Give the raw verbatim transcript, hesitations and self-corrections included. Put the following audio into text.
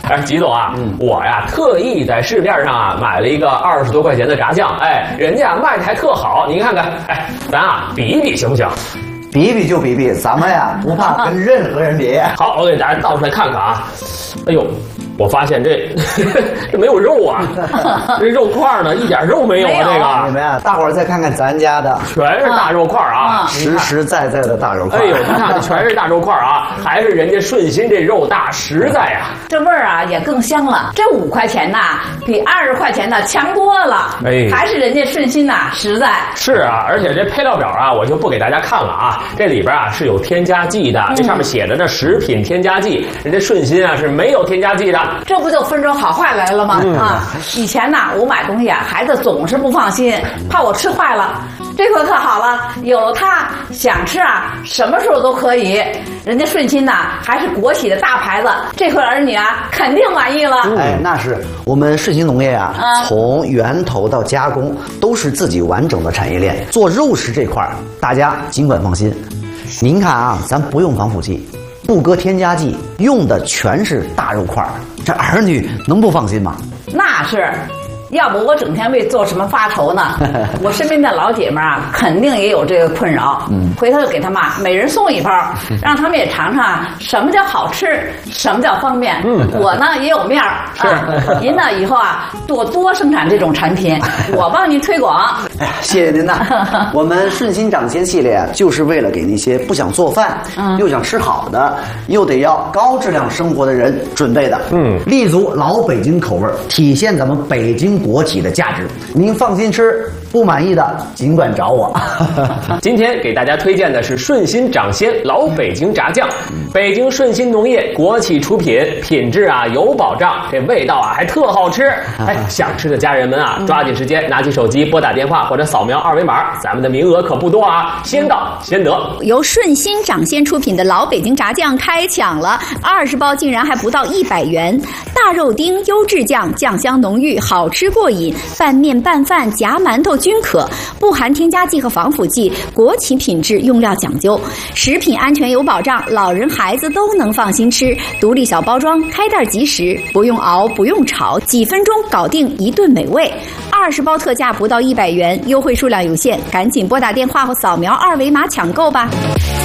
哎，吉总啊，嗯、我呀特意在市面上啊买了一个二十多块钱的炸酱，哎，人家卖的还特好，您看看，哎，咱啊比一比行不行？ 比比就比比，咱们呀不怕跟任何人比。 好，我给大家倒出来看看啊。哎呦，我发现这这没有肉啊，这肉块呢一点肉没有啊。这个你们啊，大伙儿再看看咱家的， 全是大肉块啊， 实实在在的大肉块。 哎呦，你看这全是大肉块啊，还是人家顺心这肉大实在啊。 这味儿啊也更香了。这五块钱呐，比二十块钱的强多了。哎，还是人家顺心呐实在。 是啊，而且这配料表啊，我就不给大家看了啊。这里边啊是有添加剂的，这上面写着呢食品添加剂，人家顺心啊是没有添加剂的。 这不就分出好坏来了吗？嗯、啊，以前呐我买东西啊，孩子总是不放心，怕我吃坏了。这回可好了，有他想吃啊，什么时候都可以。人家顺心呐还是国企的大牌子，这回儿女啊肯定满意了。 哎，那是我们顺心农业啊，嗯、从源头到加工都是自己完整的产业链。做肉食这块，大家尽管放心。您看啊，咱不用防腐剂，不搁添加剂，用的全是大肉块，这儿女能不放心吗？ 那是。要不我整天为做什么发愁呢？我身边的老姐们啊，肯定也有这个困扰。嗯，回头就给他们每人送一包，让他们也尝尝什么叫好吃，什么叫方便。嗯，我呢也有面儿啊。您呢以后啊多多生产这种产品，我帮您推广。 哎呀，谢谢您呐！我们顺心掌鲜系列就是为了给那些不想做饭、嗯、又想吃好的，又得要高质量生活的人准备的。嗯，立足老北京口味，体现咱们北京国企的价值，您放心吃，不满意的尽管找我。 今天给大家推荐的是顺心掌鲜老北京炸酱，北京顺心农业国企出品，品质啊有保障，这味道啊还特好吃。哎，想吃的家人们啊，抓紧时间拿起手机拨打电话或者扫描二维码，咱们的名额可不多啊，先到先得。 由顺心掌鲜出品的老北京炸酱开抢了，二十包竟然还不到一百元，大肉丁优质酱，酱香浓郁，好吃过瘾，拌面拌饭夹馒头均可，不含添加剂和防腐剂，国企品质，用料讲究，食品安全有保障，老人孩子都能放心吃。独立小包装，开袋即食，不用熬不用炒，几分钟搞定一顿美味。二十包特价不到一百元，优惠数量有限，赶紧拨打电话或扫描二维码抢购吧。